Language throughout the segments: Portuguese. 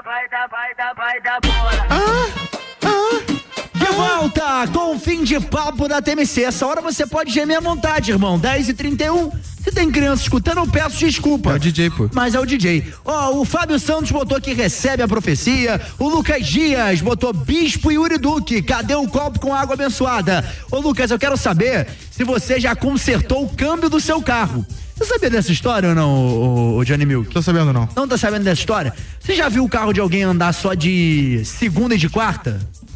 dar bola. De volta com o fim de papo da TMC. Essa hora você pode gemer à vontade, irmão. 10h31. Se tem criança escutando, eu peço desculpa. É o DJ, pô. Mas é o DJ. O Fábio Santos botou que recebe a profecia. O Lucas Dias botou Bispo e Yuri Duque. Cadê o copo com água abençoada? Ô, Lucas, eu quero saber se você já consertou o câmbio do seu carro. Você sabia dessa história ou não, o Johnny Milk? Tô sabendo, não. Não tá sabendo dessa história? Você já viu o carro de alguém andar só de segunda e de quarta?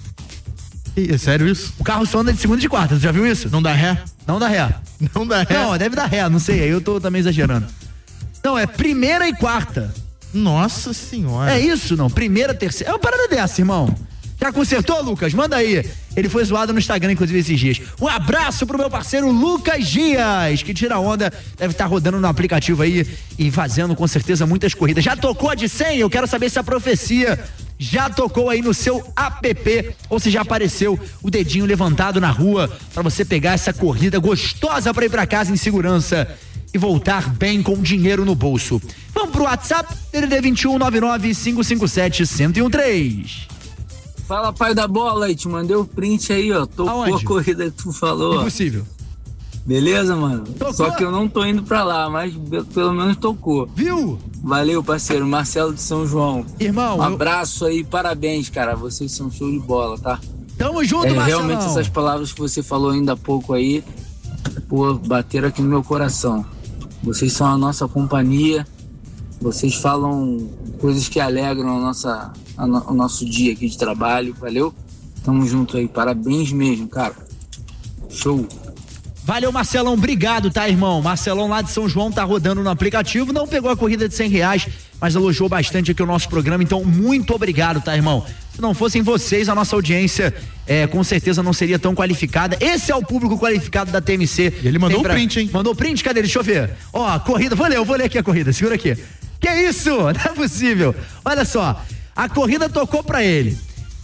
É sério isso? O carro só anda de segunda e de quarta, você já viu isso? Não dá ré? Não dá ré. Não dá ré? Não, deve dar ré, não sei, aí eu tô também exagerando. Não, é primeira e quarta. Nossa senhora. É isso, não? Primeira, terceira. É uma parada dessa, irmão. Já consertou, Lucas? Manda aí. Ele foi zoado no Instagram, inclusive, esses dias. Um abraço pro meu parceiro Lucas Dias, que tira onda, deve estar rodando no aplicativo aí e fazendo, com certeza, muitas corridas. Já tocou a de 100? Eu quero saber se a profecia já tocou aí no seu app ou se já apareceu o dedinho levantado na rua pra você pegar essa corrida gostosa pra ir pra casa em segurança e voltar bem com dinheiro no bolso. Vamos pro WhatsApp, DDD 21 99 557 1013. Fala, pai da bola, aí te mandei o print aí, ó. Tocou a corrida que tu falou. Impossível. Beleza, mano? Tocou. Só que eu não tô indo pra lá, mas pelo menos tocou. Viu? Valeu, parceiro. Marcelo de São João. Irmão. Um abraço aí, parabéns, cara. Vocês são show de bola, tá? Tamo junto, Marcelão. Realmente essas palavras que você falou ainda há pouco aí, pô, bateram aqui no meu coração. Vocês são a nossa companhia. Vocês falam coisas que alegram o nosso dia aqui de trabalho, valeu? Tamo junto aí, parabéns mesmo, cara. Show. Valeu, Marcelão, obrigado, tá, irmão? Marcelão lá de São João tá rodando no aplicativo, não pegou a corrida de R$100, mas elogiou bastante aqui o nosso programa, então muito obrigado, tá, irmão? Se não fossem vocês, a nossa audiência com certeza não seria tão qualificada. Esse é o público qualificado da TMC. E ele mandou o print, hein? Mandou o print, cadê? Deixa eu ver. Ó, a corrida, eu vou ler aqui a corrida, segura aqui. Que isso? Não é possível. Olha só, a corrida tocou pra ele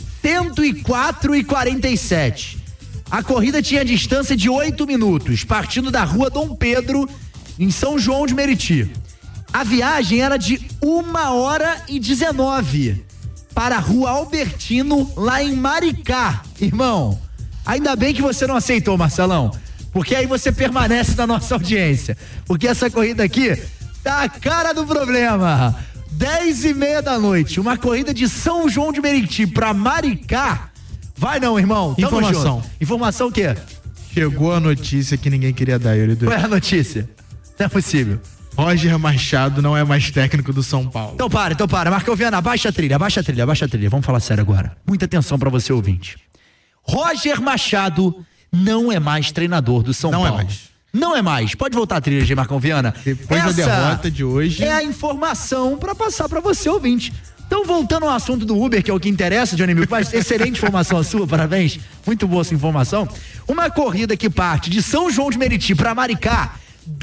104,47. A corrida tinha distância de 8 minutos, partindo da rua Dom Pedro, em São João de Meriti. A viagem era de 1h19 para a rua Albertino, lá em Maricá. Irmão, ainda bem que você não aceitou, Marcelão, porque aí você permanece na nossa audiência, porque essa corrida aqui tá a cara do problema. 10h30 da noite, uma corrida de São João de Meriti pra Maricá. Vai não, irmão. Tamo Informação. junto. Informação o quê? Chegou a notícia que ninguém queria dar, Eurido. Qual é a notícia? Não é possível. Roger Machado não é mais técnico do São Paulo. Então para. Marcão Viana, abaixa a trilha. Vamos falar sério agora. Muita atenção pra você, ouvinte. Roger Machado não é mais treinador do São Paulo. Não é mais. Pode voltar a trilha de Marcão Viana. Depois da derrota de hoje. É a informação pra passar pra você, ouvinte. Então, voltando ao assunto do Uber, que é o que interessa, Johnny Milk, mas excelente informação a sua, parabéns. Muito boa essa informação. Uma corrida que parte de São João de Meriti pra Maricá,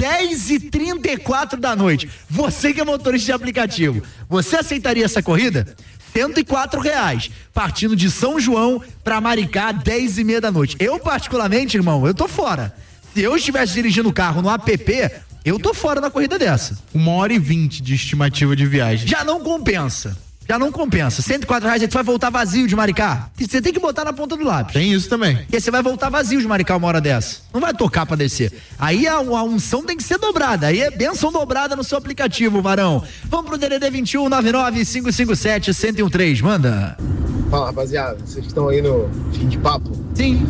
10h34 da noite. Você que é motorista de aplicativo, você aceitaria essa corrida? R$104, partindo de São João pra Maricá, 10h30 da noite. Eu, particularmente, irmão, eu tô fora. Se eu estivesse dirigindo o carro no app, eu tô fora da corrida dessa. 1h20 de estimativa de viagem. Já não compensa. R$104, aí tu vai voltar vazio de Maricá. Você tem que botar na ponta do lápis. Tem isso também. Porque você vai voltar vazio de Maricá uma hora dessa. Não vai tocar pra descer. Aí a unção tem que ser dobrada. Aí é bênção dobrada no seu aplicativo, varão. Vamos pro DDD 21 99 557 1013. Manda. Fala, rapaziada. Vocês que estão aí no fim de papo? Sim.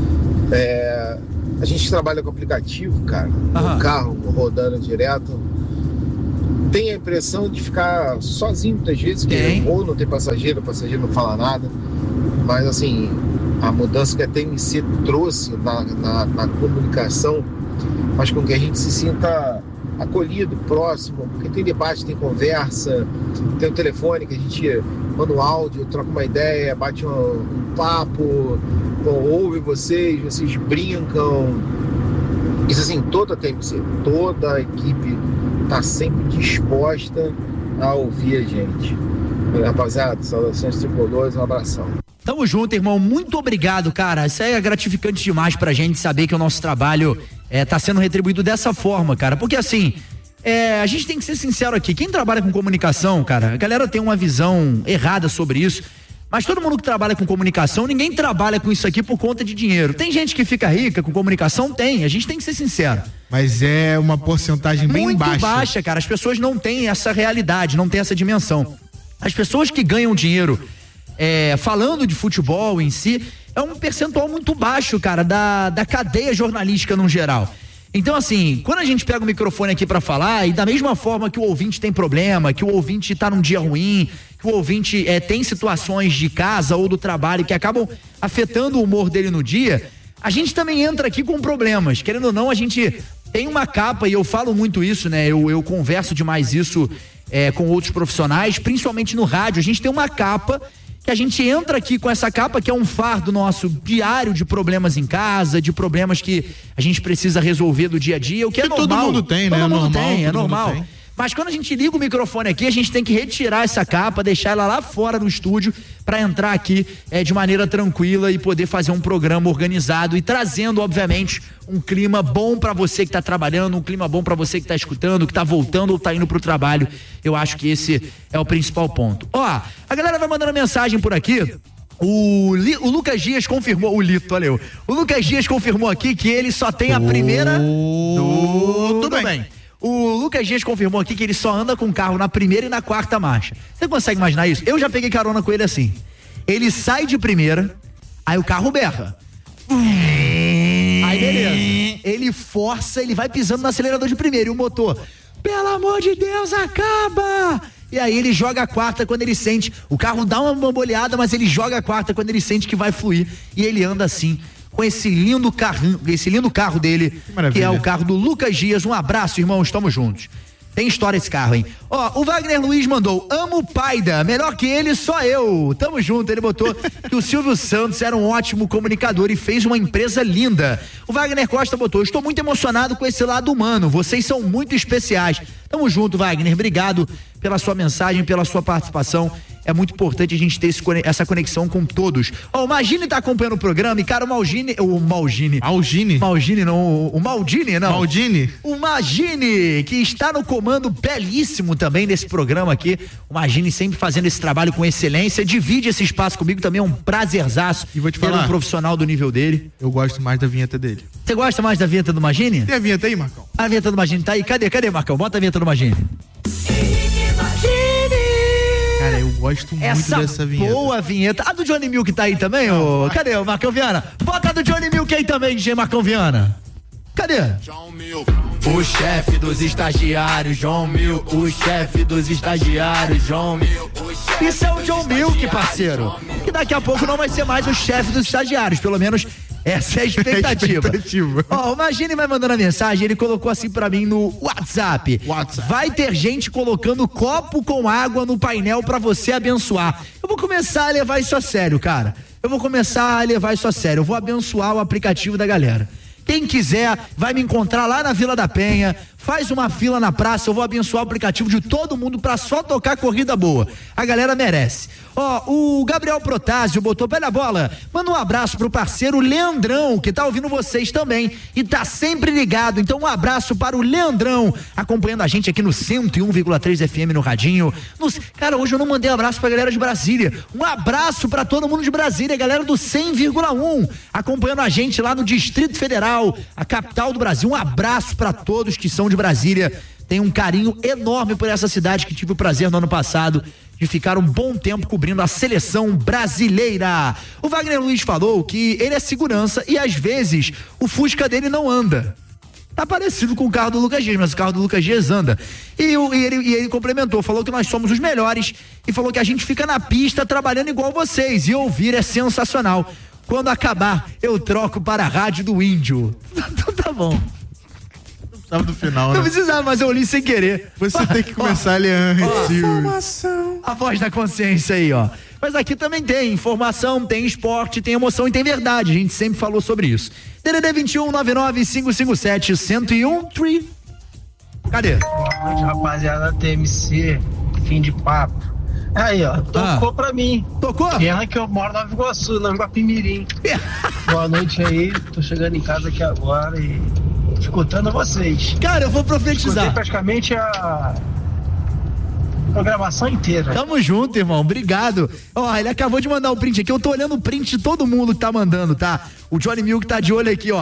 A gente trabalha com aplicativo, cara. No carro, rodando direto. Tem a impressão de ficar sozinho muitas vezes, ou não tem passageiro, o passageiro não fala nada. Mas assim, a mudança que a TMC trouxe na comunicação faz com que a gente se sinta acolhido, próximo, porque tem debate, tem conversa, tem o telefone que a gente manda um áudio, troca uma ideia, bate um papo, ouve vocês brincam. Isso assim, toda a TMC, toda a equipe tá sempre disposta a ouvir a gente. Rapaziada, saudações tricolores, um abração. Tamo junto, irmão, muito obrigado, cara. Isso aí é gratificante demais pra gente saber que o nosso trabalho tá sendo retribuído dessa forma, cara, porque assim, a gente tem que ser sincero aqui, quem trabalha com comunicação, cara, a galera tem uma visão errada sobre isso, mas todo mundo que trabalha com comunicação, ninguém trabalha com isso aqui por conta de dinheiro. Tem gente que fica rica com comunicação? Tem, a gente tem que ser sincero. Mas é uma porcentagem bem baixa. Muito baixa, cara, as pessoas não têm essa realidade, não têm essa dimensão. As pessoas que ganham dinheiro falando de futebol em si, é um percentual muito baixo, cara, da cadeia jornalística no geral. Então, assim, quando a gente pega o microfone aqui pra falar, e da mesma forma que o ouvinte tem problema, que o ouvinte tá num dia ruim, que o ouvinte tem situações de casa ou do trabalho que acabam afetando o humor dele no dia, a gente também entra aqui com problemas. Querendo ou não, a gente tem uma capa, e eu falo muito isso, né? Eu converso demais isso com outros profissionais, principalmente no rádio. A gente tem uma capa que a gente entra aqui com essa capa, que é um fardo nosso diário de problemas em casa, de problemas que a gente precisa resolver do dia a dia, o que é normal. Todo mundo tem, né? É normal. Mas quando a gente liga o microfone aqui, a gente tem que retirar essa capa, deixar ela lá fora do estúdio para entrar aqui de maneira tranquila e poder fazer um programa organizado e trazendo, obviamente, um clima bom para você que tá trabalhando, um clima bom para você que tá escutando, que tá voltando ou tá indo pro trabalho. Eu acho que esse é o principal ponto. Ó, a galera vai mandando mensagem por aqui. O Lucas Dias confirmou, o Lucas Dias confirmou aqui que ele só tem a primeira. Tudo bem. O Lucas Dias confirmou aqui que ele só anda com carro na primeira e na quarta marcha. Você consegue imaginar isso? Eu já peguei carona com ele assim. Ele sai de primeira, aí o carro berra. Aí beleza. Ele força, ele vai pisando no acelerador de primeira e o motor, pelo amor de Deus, acaba! E aí ele joga a quarta quando ele sente, o carro dá uma bamboleada, mas ele joga a quarta quando ele sente que vai fluir. E ele anda assim, com esse lindo carro dele, que é o carro do Lucas Dias. Um abraço, irmãos, tamo juntos. Tem história esse carro, hein? Ó, o Wagner Luiz mandou: amo o Paida, melhor que ele, só eu. Tamo junto. Ele botou que o Silvio Santos era um ótimo comunicador e fez uma empresa linda. O Wagner Costa botou: estou muito emocionado com esse lado humano, vocês são muito especiais. Tamo junto, Wagner, obrigado pela sua mensagem, pela sua participação. É muito importante a gente ter essa conexão com todos. Ó, o Magini tá acompanhando o programa e, cara, o Maldini, que está no comando belíssimo também desse programa aqui. O Magini sempre fazendo esse trabalho com excelência, divide esse espaço comigo também, é um prazerzaço. E vou te falar, um profissional do nível dele. Eu gosto mais da vinheta dele. Você gosta mais da vinheta do Magini? Tem a vinheta aí, Marcão? A vinheta do Magini tá aí. Cadê, Marcão? Bota a vinheta do Magini. Cara, eu gosto muito dessa vinheta. Boa vinheta. A do Johnny Milk tá aí também, ô? Cadê o Marcão Viana? Bota a do Johnny Milk aí também, DJ Marcão Viana. Cadê? O chefe dos estagiários, John Milk. O chefe dos estagiários, John Milk. Isso é o John Milk, parceiro. Que daqui a pouco não vai ser mais o chefe dos estagiários, pelo menos essa é a expectativa. Ó, o Magini vai mandando a mensagem, ele colocou assim pra mim no WhatsApp. Vai ter gente colocando copo com água no painel pra você abençoar. Eu vou começar a levar isso a sério, cara. Eu vou abençoar o aplicativo da galera. Quem quiser, vai me encontrar lá na Vila da Penha, faz uma fila na praça, eu vou abençoar o aplicativo de todo mundo pra só tocar corrida boa. A galera merece. Ó, o Gabriel Protásio botou pé na bola. Manda um abraço pro parceiro Leandrão, que tá ouvindo vocês também e tá sempre ligado. Então um abraço para o Leandrão, acompanhando a gente aqui no 101,3 FM no radinho. Cara, hoje eu não mandei abraço pra galera de Brasília. Um abraço pra todo mundo de Brasília, galera do 100,1, acompanhando a gente lá no Distrito Federal, a capital do Brasil. Um abraço pra todos que são de Brasília. Tenho um carinho enorme por essa cidade, que tive o prazer no ano passado de ficar um bom tempo cobrindo a seleção brasileira. O Wagner Luiz falou que ele é segurança e às vezes o Fusca dele não anda. Tá parecido com o carro do Lucas Dias, mas o carro do Lucas Dias anda. E ele complementou, falou que nós somos os melhores e falou que a gente fica na pista trabalhando igual vocês, e ouvir é sensacional. Quando acabar, eu troco para a rádio do Índio. Então tá bom. Do final, não precisava, mas eu li sem querer. Você tem que começar a ler antes. A voz da consciência aí, ó. Mas aqui também tem informação, tem esporte, tem emoção e tem verdade. A gente sempre falou sobre isso. DDD 21 99 557 1013. Cadê? Boa noite, rapaziada TMC. Fim de papo. Aí, ó, tocou pra mim. Tocou? Guerra que eu moro na Nova Iguaçu, na Guapimirim. Boa noite aí, tô chegando em casa aqui agora e escutando vocês. Cara, eu vou profetizar. Escutei praticamente a programação inteira. Tamo junto, irmão. Obrigado. Ó, ele acabou de mandar o print aqui. Eu tô olhando o print de todo mundo que tá mandando, tá? O Johnny Milk tá de olho aqui, ó.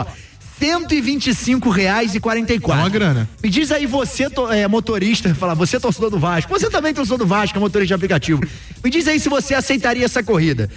R$125,44. É uma grana. Me diz aí, você motorista, você torcedor do Vasco, você também torcedor do Vasco, é motorista de aplicativo. Me diz aí se você aceitaria essa corrida.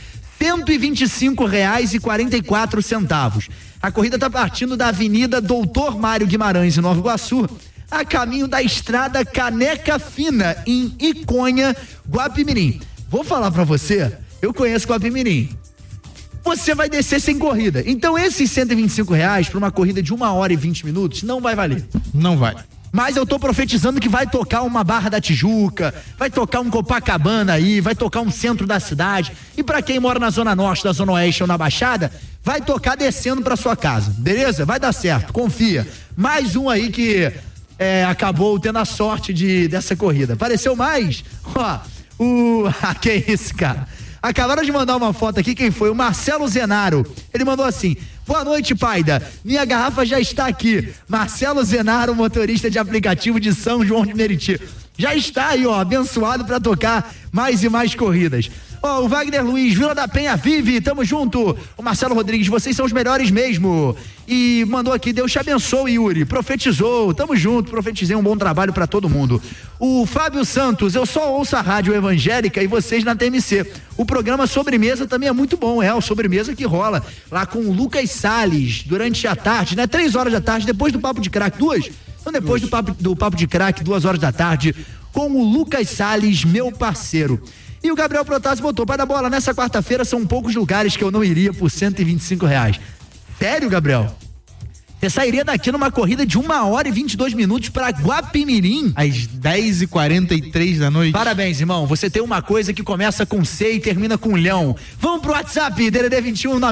R$125,44. A corrida tá partindo da Avenida Doutor Mário Guimarães, em Nova Iguaçu, a caminho da estrada Caneca Fina, em Iconha, Guapimirim. Vou falar pra você, eu conheço Guapimirim. Você vai descer sem corrida. Então esses R$125 para uma corrida de 1 hora e 20 minutos não vai valer. Não vai. Mas eu tô profetizando que vai tocar uma Barra da Tijuca, vai tocar um Copacabana aí, vai tocar um centro da cidade. E pra quem mora na Zona Norte, da Zona Oeste ou na Baixada, vai tocar descendo pra sua casa. Beleza? Vai dar certo, confia. Mais um aí que acabou tendo a sorte dessa corrida. Apareceu mais? Ó, que isso, cara? Acabaram de mandar uma foto aqui, quem foi? O Marcelo Zenaro. Ele mandou assim: boa noite, Paida. Minha garrafa já está aqui. Marcelo Zenaro, motorista de aplicativo de São João de Meriti. Já está aí, ó, abençoado para tocar mais e mais corridas. Ó, o Wagner Luiz, Vila da Penha vive, tamo junto. O Marcelo Rodrigues, vocês são os melhores mesmo. E mandou aqui, Deus te abençoe, Yuri. Profetizou, tamo junto, profetizei um bom trabalho pra todo mundo. O Fábio Santos, eu só ouço a rádio evangélica e vocês na TMC. O programa Sobremesa também é muito bom, o Sobremesa que rola lá com o Lucas Salles durante a tarde, né? 3 horas da tarde, depois do Papo de Crack, 2? Então depois do Papo de Crack, 2 horas da tarde, com o Lucas Salles, meu parceiro. E o Gabriel Protásio botou, Pai da Bola, nessa quarta-feira são poucos lugares que eu não iria por R$125. Sério, Gabriel? Você sairia daqui numa corrida de 1 hora e 22 minutos pra Guapimirim? Às 10h43 da noite. Parabéns, irmão. Você tem uma coisa que começa com C e termina com Leão. Vamos pro WhatsApp, DDD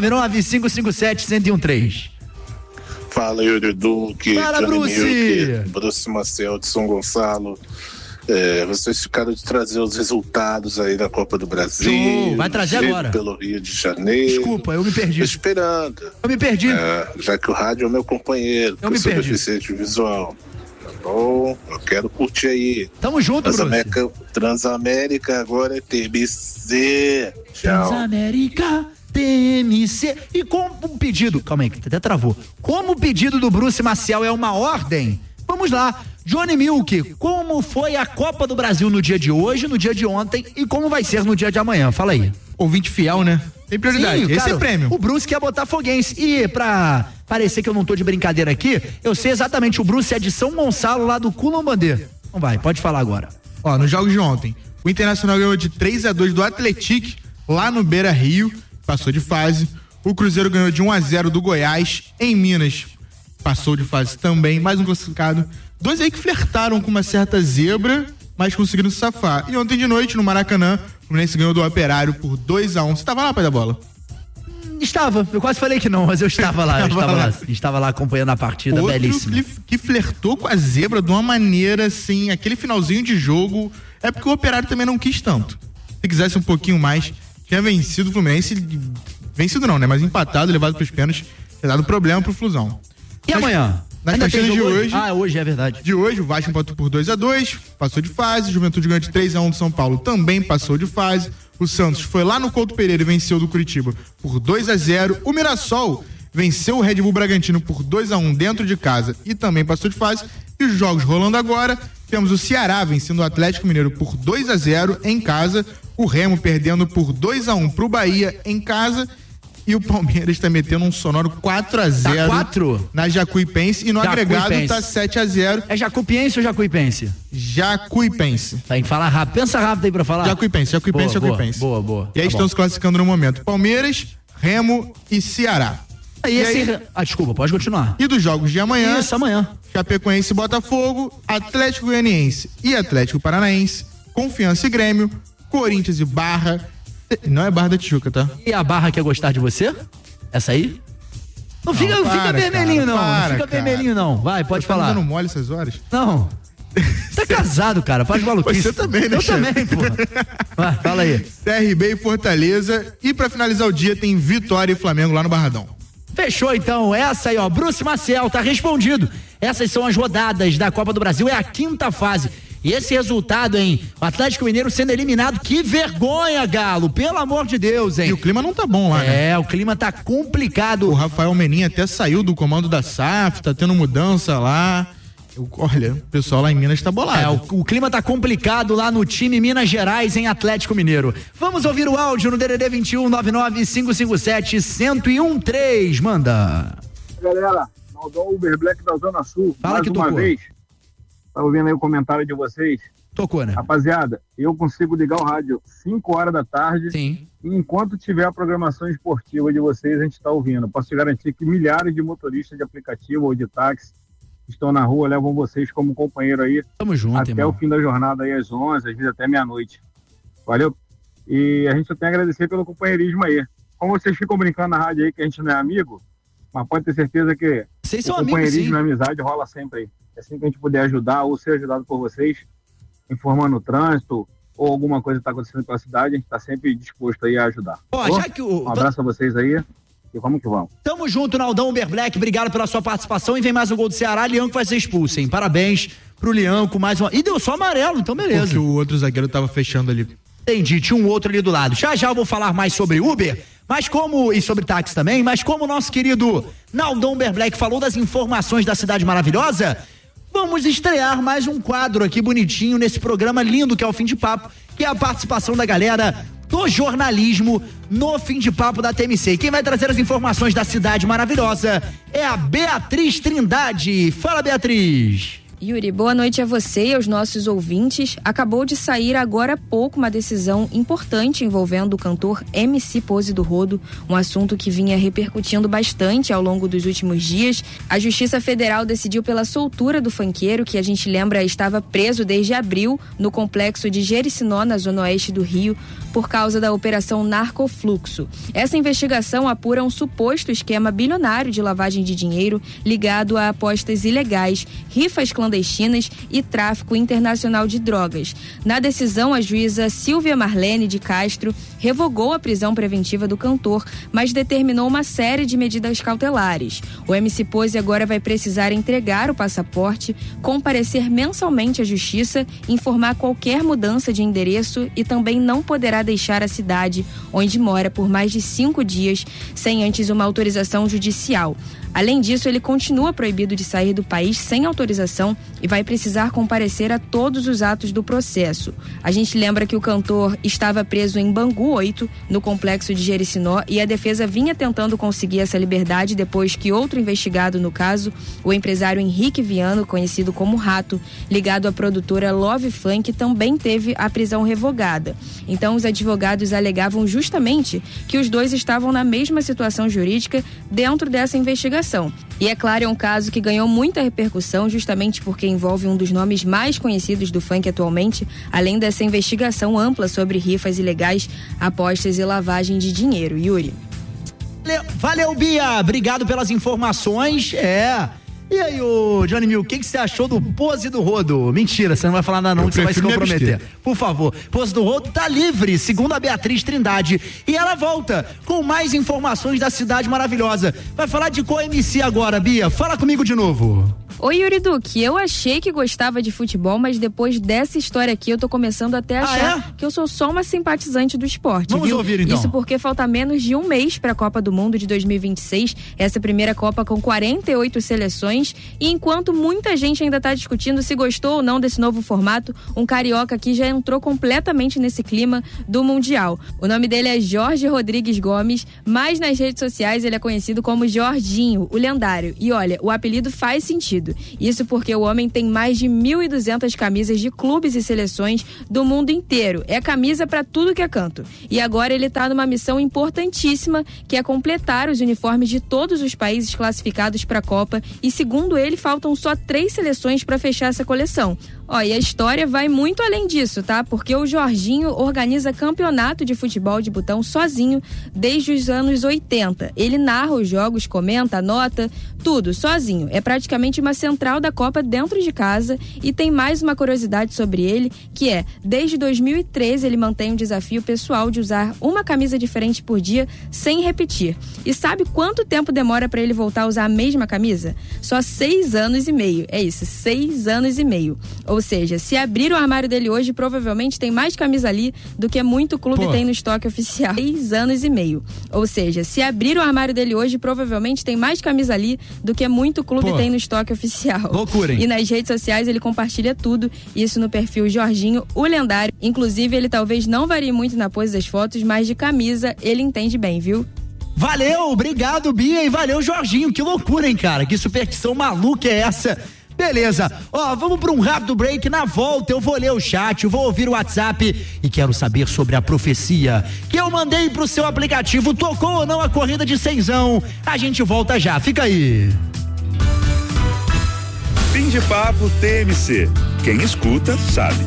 2199-557-1013. Fala, Yuri Duque. Fala, Bruce. Bruce Maciel de São Gonçalo. Vocês ficaram de trazer os resultados aí da Copa do Brasil. Vai trazer agora. Pelo Rio de Janeiro. Desculpa, eu me perdi. Tô esperando. Eu me perdi. Já que o rádio é o meu companheiro. Eu me perdi. Deficiente visual. Tá bom? Eu quero curtir aí. Tamo junto, Bruce. Transamérica agora é TBC. Tchau. Transamérica, TMC. E como um pedido, calma aí, que até travou. Como o pedido do Bruce Maciel é uma ordem, vamos lá. Johnny Milk, como foi a Copa do Brasil no dia de hoje, no dia de ontem e como vai ser no dia de amanhã? Fala aí. Ouvinte fiel, né? Tem prioridade. Sim, esse é prêmio. O Bruce quer botar foguense. E pra parecer que eu não tô de brincadeira aqui, eu sei exatamente, o Bruce é de São Gonçalo, lá do Culambandê. Então vai, pode falar agora. Ó, nos jogos de ontem, o Internacional ganhou de 3-2 do Atlético, lá no Beira Rio, passou de fase. O Cruzeiro ganhou de 1-0 do Goiás, em Minas, passou de fase também, mais um classificado. 2 aí que flertaram com uma certa zebra, mas conseguiram se safar. E ontem de noite, no Maracanã, o Fluminense ganhou do Operário por 2-1. Você tava lá, Pai da Bola? Estava, eu quase falei que não, mas eu estava lá, estava lá acompanhando a partida. Outro belíssima. Que flertou com a zebra de uma maneira assim, aquele finalzinho de jogo, é porque o Operário também não quis tanto. Se quisesse um pouquinho mais, tinha vencido o Fluminense, vencido não, né, mas empatado, levado pros pênaltis, tinha dado problema pro Flusão. E amanhã? Nas partidas de hoje. Ah, hoje é verdade. De hoje, o Vasco empatou por 2-2, passou de fase. Juventude ganhou de 3-1 do São Paulo, também passou de fase. O Santos foi lá no Couto Pereira e venceu do Curitiba por 2-0. O Mirassol venceu o Red Bull Bragantino por 2-1 dentro de casa e também passou de fase. E os jogos rolando agora, temos o Ceará vencendo o Atlético Mineiro por 2-0 em casa. O Remo perdendo por 2-1 pro Bahia em casa. E o Palmeiras está metendo um sonoro 4-0 tá 4? Na Jacuipense. E no agregado tá 7-0. É Jacuipense ou Jacuipense? Jacuipense. Tem que falar rápido. Pensa rápido aí pra falar. Jacuipense. Boa. E aí estão se classificando no momento Palmeiras, Remo e Ceará. Desculpa, pode continuar. E dos jogos de amanhã. Isso, amanhã. Chapecoense e Botafogo, Atlético Goianiense e Atlético Paranaense, Confiança e Grêmio, Corinthians e Barra. Não é Barra da Tijuca, tá? E a Barra quer gostar de você? Essa aí? Não fica vermelhinho, não. Não fica vermelhinho, não. Vai, pode falar. Tá dando mole essas horas? Não. Você tá casado, cara. Faz maluquice. Você também, né, Eu também, pô. Vai, fala aí. CRB e Fortaleza. E pra finalizar o dia tem Vitória e Flamengo lá no Barradão. Fechou então, essa aí, ó, Bruce Maciel, tá respondido. Essas são as rodadas da Copa do Brasil, é a 5ª fase. E esse resultado, hein? O Atlético Mineiro sendo eliminado, que vergonha, Galo, pelo amor de Deus, hein? E o clima não tá bom lá, né? É, o clima tá complicado. O Rafael Menin até saiu do comando da SAF, tá tendo mudança lá. Olha, o pessoal lá em Minas tá bolado. O clima tá complicado lá no time Minas Gerais, em Atlético Mineiro. Vamos ouvir o áudio no DDD 21 99557 1013. Manda. Galera, Naldão Uber Black da Zona Sul. Fala mais que uma tocou. vez. Tá ouvindo aí o comentário de vocês? Tocou, né? Rapaziada, eu consigo ligar o rádio 5 horas da tarde. Sim. E enquanto tiver a programação esportiva de vocês, a gente tá ouvindo. Posso te garantir que milhares de motoristas de aplicativo ou de táxi estão na rua, levam vocês como companheiro aí. Tamo junto, até irmão. o fim da jornada aí às 11, às vezes até meia-noite. Valeu? E a gente só tem a agradecer pelo companheirismo aí. Como vocês ficam brincando na rádio aí que a gente não é amigo, mas pode ter certeza que vocês o são amigos, companheirismo sim. e a amizade rola sempre aí. Assim que a gente puder ajudar ou ser ajudado por vocês, informando o trânsito ou alguma coisa que está acontecendo pela cidade, a gente está sempre disposto aí a ajudar. Ó, já que Um abraço a vocês aí e vamos que vamos. Tamo junto, Naldão Uber Black, obrigado pela sua participação e vem mais um gol do Ceará, Lianco vai ser expulso, hein? Parabéns pro Lianco, mais uma... E deu só amarelo, então beleza. Porque o outro zagueiro tava fechando ali. Entendi, tinha um outro ali do lado. Já eu vou falar mais sobre Uber, e sobre táxi também, mas como o nosso querido Naldão Uber Black falou das informações da Cidade Maravilhosa, vamos estrear mais um quadro aqui bonitinho nesse programa lindo que é o Fim de Papo, que é a participação da galera do jornalismo no Fim de Papo da TMC. E quem vai trazer as informações da Cidade Maravilhosa é a Beatriz Trindade. Fala, Beatriz! Yuri, boa noite a você e aos nossos ouvintes. Acabou de sair agora há pouco uma decisão importante envolvendo o cantor MC Pose do Rodo, um assunto que vinha repercutindo bastante ao longo dos últimos dias. A Justiça Federal decidiu pela soltura do funkeiro, que a gente lembra estava preso desde abril no complexo de Jericinó, na zona oeste do Rio, por causa da operação Narcofluxo. Essa investigação apura um suposto esquema bilionário de lavagem de dinheiro ligado a apostas ilegais, rifas clandestinas e tráfico internacional de drogas. Na decisão, a juíza Silvia Marlene de Castro revogou a prisão preventiva do cantor, mas determinou uma série de medidas cautelares. O MC Pose agora vai precisar entregar o passaporte, comparecer mensalmente à justiça, informar qualquer mudança de endereço e também não poderá deixar a cidade onde mora por mais de 5 dias sem antes uma autorização judicial. Além disso, ele continua proibido de sair do país sem autorização e vai precisar comparecer a todos os atos do processo. A gente lembra que o cantor estava preso em Bangu 8, no complexo de Jericinó, e a defesa vinha tentando conseguir essa liberdade depois que outro investigado no caso, o empresário Henrique Viano, conhecido como Rato, ligado à produtora Love Funk, também teve a prisão revogada. Então, os advogados alegavam justamente que os dois estavam na mesma situação jurídica dentro dessa investigação. E é claro, é um caso que ganhou muita repercussão justamente porque envolve um dos nomes mais conhecidos do funk atualmente, além dessa investigação ampla sobre rifas ilegais, apostas e lavagem de dinheiro. Yuri. Valeu, Bia! Obrigado pelas informações. E aí, ô Johnny Mil, o que você achou do Pose do Rodo? Mentira, você não vai falar nada não, que você vai se comprometer. Por favor, Pose do Rodo tá livre, segundo a Beatriz Trindade. E ela volta com mais informações da Cidade Maravilhosa. Vai falar de qual MC agora, Bia? Fala comigo de novo. Oi, Yuri Duque, eu achei que gostava de futebol, mas depois dessa história aqui eu tô começando até a achar que eu sou só uma simpatizante do esporte. Vamos ouvir então. Isso porque falta menos de um mês para a Copa do Mundo de 2026, essa primeira Copa com 48 seleções, e enquanto muita gente ainda tá discutindo se gostou ou não desse novo formato, um carioca aqui já entrou completamente nesse clima do Mundial. O nome dele é Jorge Rodrigues Gomes, mas nas redes sociais ele é conhecido como Jorginho, o lendário. E olha, o apelido faz sentido. Isso porque o homem tem mais de 1.200 camisas de clubes e seleções do mundo inteiro. É camisa pra tudo que é canto. E agora ele tá numa missão importantíssima, que é completar os uniformes de todos os países classificados pra Copa. E segundo ele, faltam só 3 seleções pra fechar essa coleção. Ó, e a história vai muito além disso, tá? Porque o Jorginho organiza campeonato de futebol de botão sozinho desde os anos 80. Ele narra os jogos, comenta, anota, tudo sozinho. É praticamente uma central da Copa dentro de casa. E tem mais uma curiosidade sobre ele, que é, desde 2013 ele mantém um desafio pessoal de usar uma camisa diferente por dia sem repetir. E sabe quanto tempo demora pra ele voltar a usar a mesma camisa? Só 6 anos e meio. É isso, 6 anos e meio. Ou seja, se abrir o armário dele hoje, provavelmente tem mais camisa ali do que muito clube tem no estoque oficial. 6 anos e meio. Ou seja, se abrir o armário dele hoje, provavelmente tem mais camisa ali do que muito clube tem no estoque oficial. Loucura, hein? E nas redes sociais ele compartilha tudo, isso no perfil Jorginho, o lendário. Inclusive, ele talvez não varie muito na pose das fotos, mas de camisa ele entende bem, viu? Valeu, obrigado, Bia, e valeu, Jorginho. Que loucura, hein, cara? Que superstição maluca é essa? Beleza, ó, vamos para um rápido break. Na volta eu vou ler o chat, eu vou ouvir o WhatsApp e quero saber sobre a profecia que eu mandei pro seu aplicativo. Tocou ou não a corrida de 6ão? A gente volta já, fica aí. Fim de papo TMC. Quem escuta sabe.